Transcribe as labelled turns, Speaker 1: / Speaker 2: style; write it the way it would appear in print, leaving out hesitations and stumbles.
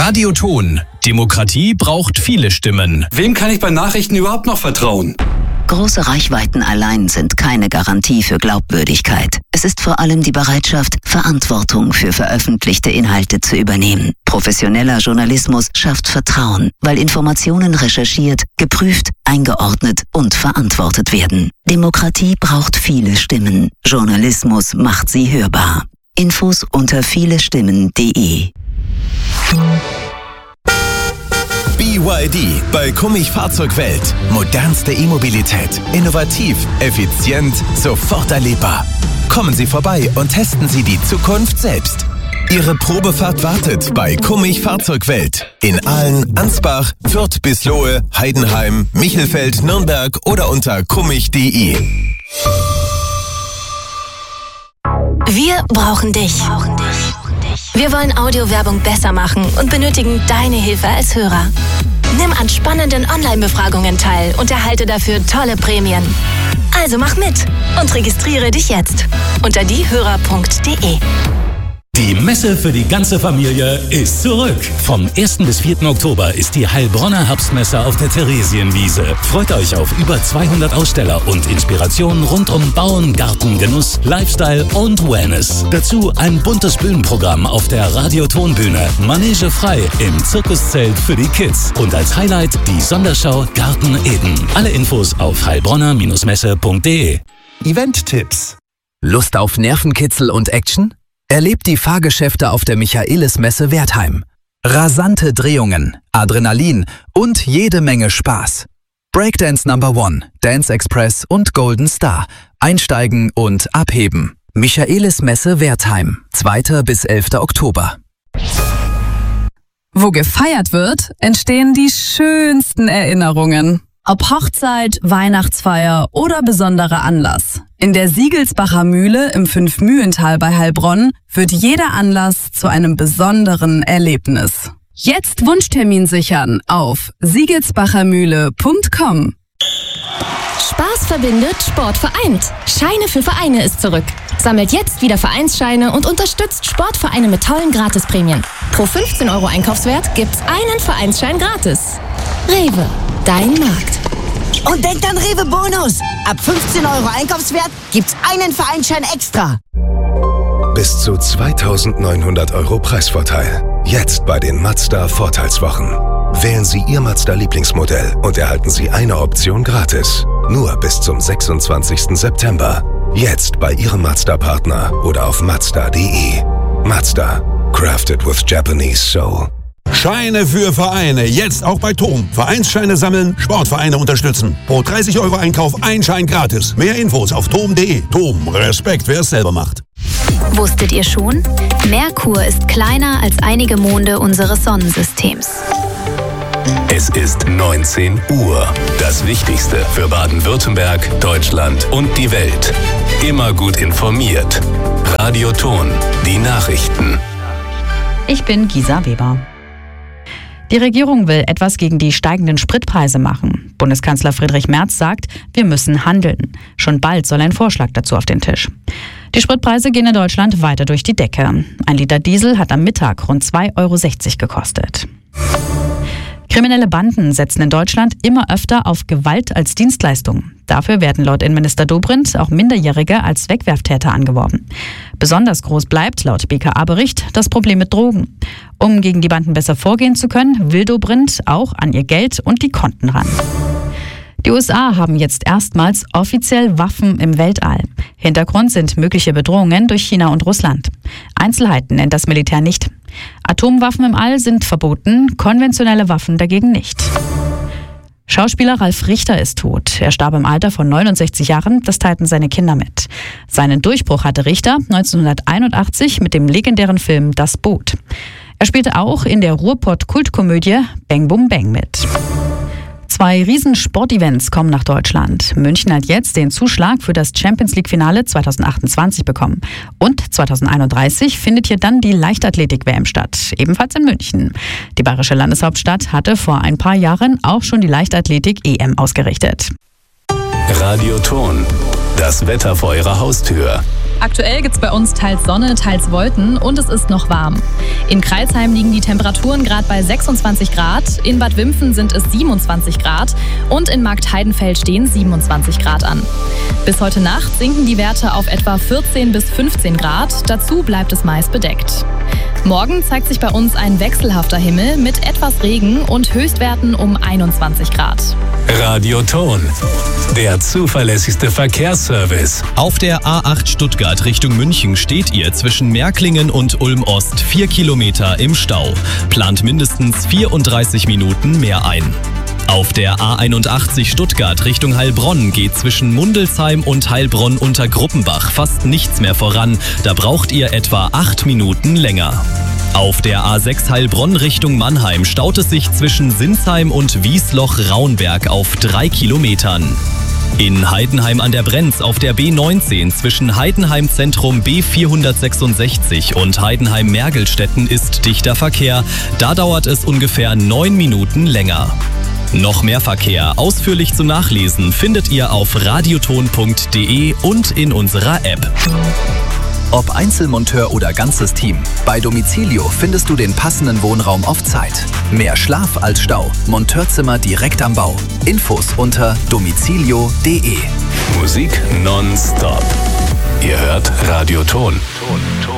Speaker 1: Radioton. Demokratie braucht viele Stimmen.
Speaker 2: Wem kann ich bei Nachrichten überhaupt noch vertrauen?
Speaker 3: Große Reichweiten allein sind keine Garantie für Glaubwürdigkeit. Es ist vor allem die Bereitschaft, Verantwortung für veröffentlichte Inhalte zu übernehmen. Professioneller Journalismus schafft Vertrauen, weil Informationen recherchiert, geprüft, eingeordnet und verantwortet werden. Demokratie braucht viele Stimmen. Journalismus macht sie hörbar. Infos unter vielestimmen.de.
Speaker 4: BYD bei Kummich Fahrzeugwelt. Modernste E-Mobilität. Innovativ, effizient, sofort erlebbar. Kommen Sie vorbei und testen Sie die Zukunft selbst. Ihre Probefahrt wartet bei Kummich Fahrzeugwelt. In Aalen, Ansbach, Fürth bis Lohe, Heidenheim, Michelfeld, Nürnberg oder unter kummich.de.
Speaker 5: Wir brauchen dich. Wir wollen Audiowerbung besser machen und benötigen deine Hilfe als Hörer. Nimm an spannenden Online-Befragungen teil und erhalte dafür tolle Prämien. Also mach mit und registriere dich jetzt unter diehörer.de.
Speaker 6: Die Messe für die ganze Familie ist zurück. Vom 1. bis 4. Oktober ist die Heilbronner Herbstmesse auf der Theresienwiese. Freut euch auf über 200 Aussteller und Inspirationen rund um Bauen, Garten, Genuss, Lifestyle und Wellness. Dazu ein buntes Bühnenprogramm auf der Radiotonbühne. Manege frei im Zirkuszelt für die Kids. Und als Highlight die Sonderschau Garten Eden. Alle Infos auf heilbronner-messe.de.
Speaker 4: Event-Tipps. Lust auf Nervenkitzel und Action? Erlebt die Fahrgeschäfte auf der Michaelismesse Wertheim. Rasante Drehungen, Adrenalin und jede Menge Spaß. Breakdance No. 1, Dance Express und Golden Star. Einsteigen und abheben. Michaelismesse Wertheim, 2. bis 11. Oktober.
Speaker 7: Wo gefeiert wird, entstehen die schönsten Erinnerungen. Ob Hochzeit, Weihnachtsfeier oder besonderer Anlass. In der Siegelsbacher Mühle im Fünfmühlental bei Heilbronn wird jeder Anlass zu einem besonderen Erlebnis. Jetzt Wunschtermin sichern auf siegelsbachermühle.com.
Speaker 5: Spaß verbindet, Sport vereint. Scheine für Vereine ist zurück. Sammelt jetzt wieder Vereinsscheine und unterstützt Sportvereine mit tollen Gratisprämien. Pro 15 € Einkaufswert gibt's einen Vereinsschein gratis. Rewe, dein Markt.
Speaker 8: Und denkt an Rewe Bonus. Ab 15 € Einkaufswert gibt's einen Vereinsschein extra.
Speaker 9: Bis zu 2.900 € Preisvorteil. Jetzt bei den Mazda Vorteilswochen. Wählen Sie Ihr Mazda-Lieblingsmodell und erhalten Sie eine Option gratis. Nur bis zum 26. September. Jetzt bei Ihrem Mazda-Partner oder auf Mazda.de. Mazda. Crafted with Japanese Soul.
Speaker 10: Scheine für Vereine, jetzt auch bei TOM. Vereinsscheine sammeln, Sportvereine unterstützen. Pro 30 € Einkauf ein Schein gratis. Mehr Infos auf tom.de. TOM, Respekt, wer es selber macht.
Speaker 11: Wusstet ihr schon? Merkur ist kleiner als einige Monde unseres Sonnensystems.
Speaker 12: Es ist 19 Uhr. Das Wichtigste für Baden-Württemberg, Deutschland und die Welt. Immer gut informiert. Radioton, die Nachrichten.
Speaker 13: Ich bin Gisa Weber. Die Regierung will etwas gegen die steigenden Spritpreise machen. Bundeskanzler Friedrich Merz sagt, wir müssen handeln. Schon bald soll ein Vorschlag dazu auf den Tisch. Die Spritpreise gehen in Deutschland weiter durch die Decke. Ein Liter Diesel hat am Mittag rund 2,60 € gekostet. Kriminelle Banden setzen in Deutschland immer öfter auf Gewalt als Dienstleistung. Dafür werden laut Innenminister Dobrindt auch Minderjährige als Wegwerftäter angeworben. Besonders groß bleibt, laut BKA-Bericht, das Problem mit Drogen. Um gegen die Banden besser vorgehen zu können, will Dobrindt auch an ihr Geld und die Konten ran. Die USA haben jetzt erstmals offiziell Waffen im Weltall. Hintergrund sind mögliche Bedrohungen durch China und Russland. Einzelheiten nennt das Militär nicht. Atomwaffen im All sind verboten, konventionelle Waffen dagegen nicht. Schauspieler Ralf Richter ist tot. Er starb im Alter von 69 Jahren, das teilten seine Kinder mit. Seinen Durchbruch hatte Richter 1981 mit dem legendären Film Das Boot. Er spielte auch in der Ruhrpott-Kultkomödie Bang Bum Bang mit. 2 Riesensportevents kommen nach Deutschland. München hat jetzt den Zuschlag für das Champions-League-Finale 2028 bekommen. Und 2031 findet hier dann die Leichtathletik-WM statt, ebenfalls in München. Die bayerische Landeshauptstadt hatte vor ein paar Jahren auch schon die Leichtathletik-EM ausgerichtet.
Speaker 12: Radioton, das Wetter vor Ihrer Haustür.
Speaker 14: Aktuell gibt es bei uns teils Sonne, teils Wolken und es ist noch warm. In Crailsheim liegen die Temperaturen gerade bei 26 Grad, in Bad Wimpfen sind es 27 Grad und in Marktheidenfeld stehen 27 Grad an. Bis heute Nacht sinken die Werte auf etwa 14 bis 15 Grad, dazu bleibt es meist bedeckt. Morgen zeigt sich bei uns ein wechselhafter Himmel mit etwas Regen und Höchstwerten um 21 Grad.
Speaker 12: Radio Ton, der zuverlässigste Verkehrsservice.
Speaker 1: Auf der A8 Stuttgart Richtung München steht ihr zwischen Märklingen und Ulm-Ost 4 Kilometer im Stau. Plant mindestens 34 Minuten mehr ein. Auf der A81 Stuttgart Richtung Heilbronn geht zwischen Mundelsheim und Heilbronn unter Gruppenbach fast nichts mehr voran. Da braucht ihr etwa 8 Minuten länger. Auf der A6 Heilbronn Richtung Mannheim staut es sich zwischen Sinsheim und Wiesloch-Raunberg auf 3 Kilometern. In Heidenheim an der Brenz auf der B19 zwischen Heidenheim Zentrum B466 und Heidenheim Mergelstetten ist dichter Verkehr. Da dauert es ungefähr 9 Minuten länger. Noch mehr Verkehr ausführlich zu nachlesen findet ihr auf radioton.de und in unserer App.
Speaker 4: Ob Einzelmonteur oder ganzes Team, bei Domicilio findest du den passenden Wohnraum auf Zeit. Mehr Schlaf als Stau. Monteurzimmer direkt am Bau. Infos unter domicilio.de.
Speaker 12: Musik nonstop. Ihr hört Radio Ton.